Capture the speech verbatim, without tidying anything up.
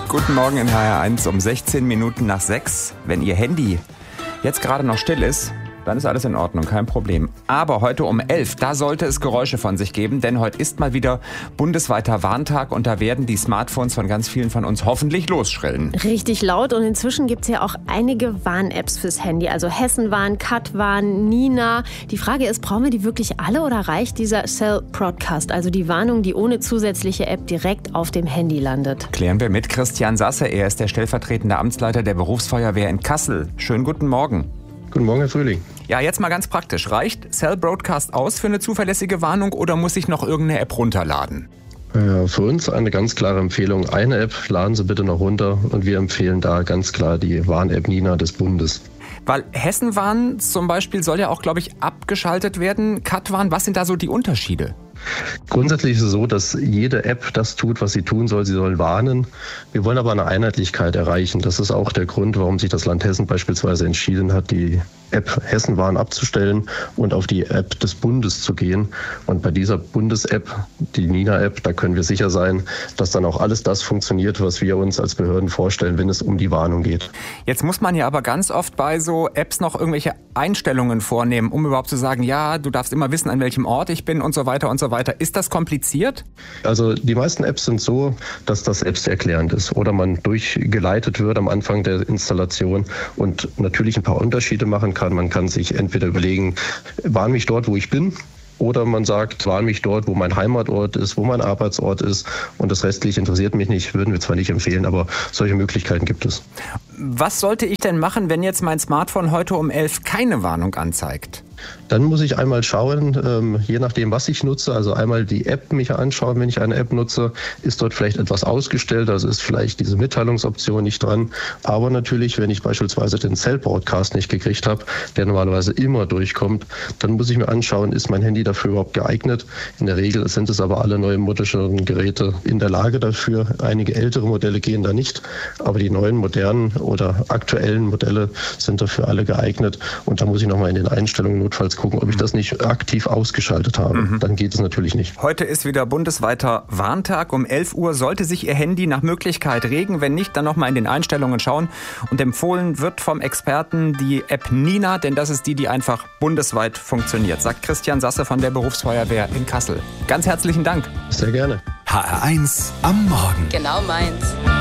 Guten Morgen in H R eins um sechzehn Minuten nach sechs. Wenn Ihr Handy jetzt gerade noch still ist, dann ist alles in Ordnung, kein Problem. Aber heute um elf, da sollte es Geräusche von sich geben, denn heute ist mal wieder bundesweiter Warntag und da werden die Smartphones von ganz vielen von uns hoffentlich losschrillen. Richtig laut und inzwischen gibt es ja auch einige Warn-Apps fürs Handy, also Hessenwarn, Katwarn, Nina. Die Frage ist, brauchen wir die wirklich alle oder reicht dieser Cell Broadcast, also die Warnung, die ohne zusätzliche App direkt auf dem Handy landet? Klären wir mit Christian Sasse, er ist der stellvertretende Amtsleiter der Berufsfeuerwehr in Kassel. Schönen guten Morgen. Guten Morgen, Herr Frühling. Ja, jetzt mal ganz praktisch. Reicht Cell Broadcast aus für eine zuverlässige Warnung oder muss ich noch irgendeine App runterladen? Äh, für uns eine ganz klare Empfehlung. Eine App laden Sie bitte noch runter und wir empfehlen da ganz klar die Warn-App Nina des Bundes. Weil Hessenwarn zum Beispiel soll ja auch, glaube ich, abgeschaltet werden. Katwarn, was sind da so die Unterschiede? Grundsätzlich ist es so, dass jede App das tut, was sie tun soll. Sie soll warnen. Wir wollen aber eine Einheitlichkeit erreichen. Das ist auch der Grund, warum sich das Land Hessen beispielsweise entschieden hat, die App Hessenwarn abzustellen und auf die App des Bundes zu gehen. Und bei dieser Bundes-App, die Nina-App, da können wir sicher sein, dass dann auch alles das funktioniert, was wir uns als Behörden vorstellen, wenn es um die Warnung geht. Jetzt muss man ja aber ganz oft bei so Apps noch irgendwelche Einstellungen vornehmen, um überhaupt zu sagen, ja, du darfst immer wissen, an welchem Ort ich bin und so weiter und so weiter. Ist das kompliziert? Also die meisten Apps sind so, dass das selbsterklärend ist oder man durchgeleitet wird am Anfang der Installation und natürlich ein paar Unterschiede machen kann. Man kann sich entweder überlegen, warn mich dort, wo ich bin, oder man sagt, warn mich dort, wo mein Heimatort ist, wo mein Arbeitsort ist und das Restliche interessiert mich nicht, würden wir zwar nicht empfehlen, aber solche Möglichkeiten gibt es. Was sollte ich denn machen, wenn jetzt mein Smartphone heute um elf keine Warnung anzeigt? Dann muss ich einmal schauen, ähm, je nachdem, was ich nutze, also einmal die App mich anschauen, wenn ich eine App nutze, ist dort vielleicht etwas ausgestellt, also ist vielleicht diese Mitteilungsoption nicht dran. Aber natürlich, wenn ich beispielsweise den Cell Broadcast nicht gekriegt habe, der normalerweise immer durchkommt, dann muss ich mir anschauen, ist mein Handy dafür überhaupt geeignet? In der Regel sind es aber alle neuen moderneren Geräte in der Lage dafür. Einige ältere Modelle gehen da nicht, aber die neuen, modernen oder aktuellen Modelle sind dafür alle geeignet. Und da muss ich nochmal in den Einstellungen notfalls gucken, ob ich das nicht aktiv ausgeschaltet habe. Mhm. Dann geht es natürlich nicht. Heute ist wieder bundesweiter Warntag. Um elf Uhr sollte sich Ihr Handy nach Möglichkeit regen. Wenn nicht, dann nochmal in den Einstellungen schauen. Und empfohlen wird vom Experten die App Nina, denn das ist die, die einfach bundesweit funktioniert, sagt Christian Sasse von der Berufsfeuerwehr in Kassel. Ganz herzlichen Dank. Sehr gerne. H R eins am Morgen. Genau meins.